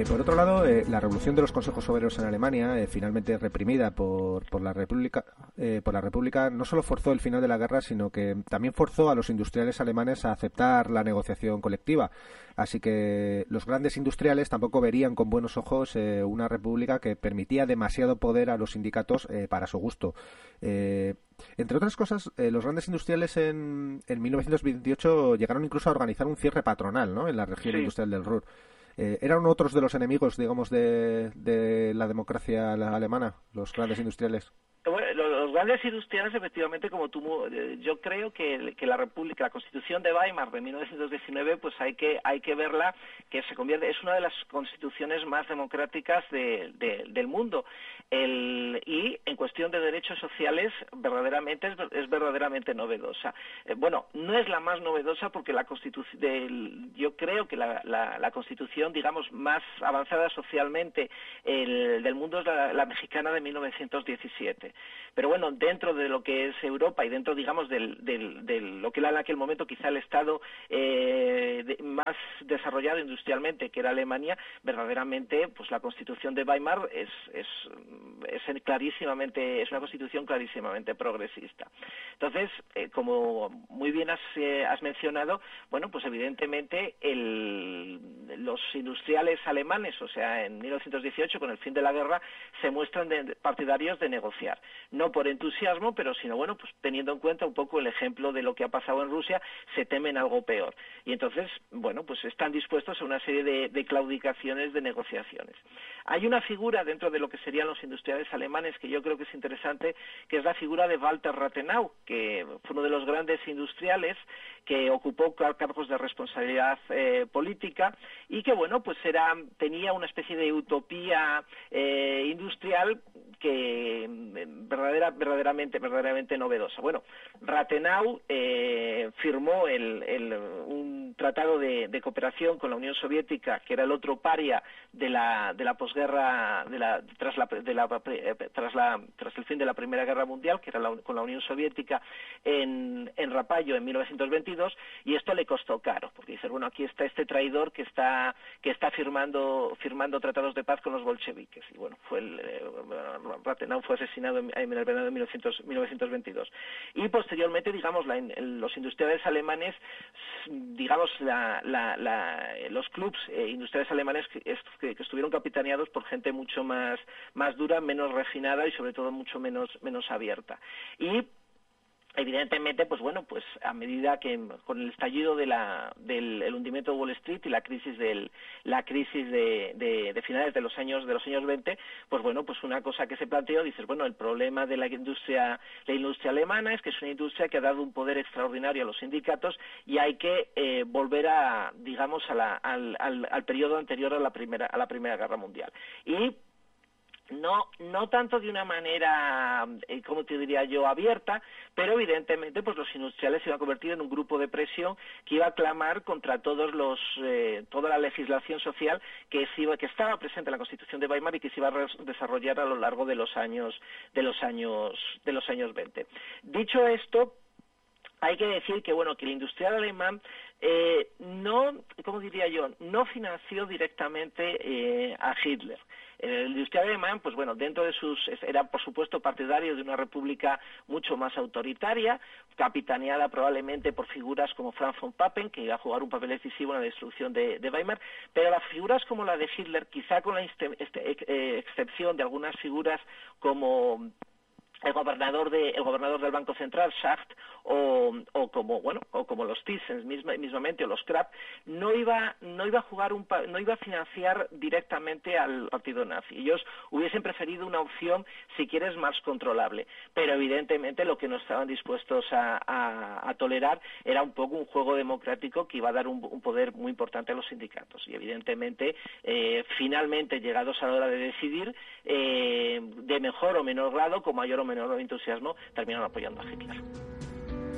Por otro lado, la revolución de los consejos obreros en Alemania, finalmente reprimida por la República, no solo forzó el final de la guerra, sino que también forzó a los industriales alemanes a aceptar la negociación colectiva. Así que los grandes industriales tampoco verían con buenos ojos una república que permitía demasiado poder a los sindicatos para su gusto. Entre otras cosas, los grandes industriales en 1928 llegaron incluso a organizar un cierre patronal, ¿no?, en la región industrial del Ruhr. ¿Eran otros de los enemigos, digamos, de la democracia alemana, los grandes industriales? Bueno, los grandes industriales, efectivamente, como tú, yo creo que la República, la Constitución de Weimar de 1919, pues hay que verla, que se convierte, es una de las constituciones más democráticas del mundo. Y en cuestión de derechos sociales, verdaderamente es verdaderamente novedosa. Bueno, no es la más novedosa porque la Constitución, yo creo que la Constitución, digamos, más avanzada socialmente del mundo es la mexicana de 1917. Pero bueno, dentro de lo que es Europa y dentro, digamos, de lo que era en aquel momento quizá el Estado más desarrollado industrialmente, que era Alemania, verdaderamente, pues la Constitución de Weimar es una Constitución clarísimamente progresista. Entonces, como muy bien has mencionado, bueno, pues evidentemente los industriales alemanes, o sea, en 1918, con el fin de la guerra, se muestran partidarios de negociar. No por entusiasmo, pero sino, bueno, pues teniendo en cuenta un poco el ejemplo de lo que ha pasado en Rusia, se temen algo peor. Y entonces, bueno, pues están dispuestos a una serie de claudicaciones, de negociaciones. Hay una figura dentro de lo que serían los industriales alemanes que yo creo que es interesante, que es la figura de Walter Rathenau, que fue uno de los grandes industriales que ocupó cargos de responsabilidad política y que, bueno, pues tenía una especie de utopía industrial que verdaderamente novedosa. Bueno, Rathenau firmó un tratado de cooperación con la Unión Soviética, que era el otro paria de la posguerra, tras el fin de la Primera Guerra Mundial, que era con la Unión Soviética en Rapallo en 1922, y esto le costó caro, porque dice, bueno, aquí está este traidor que está firmando tratados de paz con los bolcheviques. Y bueno, Rathenau fue asesinado en el verano de 1922. Y posteriormente, digamos, los industriales alemanes, digamos, los clubs industriales alemanes que estuvieron capitaneados por gente mucho más dura, menos refinada y sobre todo mucho menos abierta. Y evidentemente, pues bueno, pues a medida que con el estallido del hundimiento de Wall Street y la crisis de finales de los años 20, pues bueno, pues una cosa que se planteó, dices, bueno, el problema de la industria alemana es que es una industria que ha dado un poder extraordinario a los sindicatos y hay que volver digamos, al periodo anterior a la Primera Guerra Mundial. Y no tanto de una manera, como te diría yo, abierta, pero evidentemente pues los industriales se iban a convertir en un grupo de presión que iba a clamar contra toda la legislación social que estaba presente en la Constitución de Weimar y que se iba a desarrollar a lo largo de los años 20. Dicho esto, hay que decir que el industrial alemán no financió directamente a Hitler. El industrial alemán, pues bueno, dentro de era por supuesto partidario de una república mucho más autoritaria, capitaneada probablemente por figuras como Franz von Papen, que iba a jugar un papel decisivo en la destrucción de Weimar, pero las figuras como la de Hitler, quizá con la excepción de algunas figuras como el gobernador del Banco Central, Schacht, o como los Thyssen mismamente, o los Krapp, no iba a financiar directamente al partido nazi. Ellos hubiesen preferido una opción, si quieres, más controlable. Pero evidentemente lo que no estaban dispuestos a tolerar era un poco un juego democrático que iba a dar un poder muy importante a los sindicatos. Y evidentemente, finalmente, llegados a la hora de decidir, de mejor o menor grado, con mayor o menor entusiasmo, terminaron apoyando a Hitler.